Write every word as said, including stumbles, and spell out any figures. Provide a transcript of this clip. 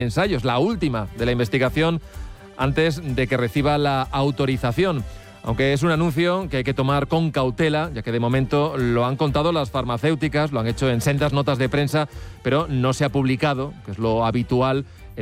ensayos, la última de la investigación antes de que reciba la autorización. Aunque es un anuncio que hay que tomar con cautela, ya que de momento lo han contado las farmacéuticas, lo han hecho en sendas notas de prensa, pero no se ha publicado, que es lo habitual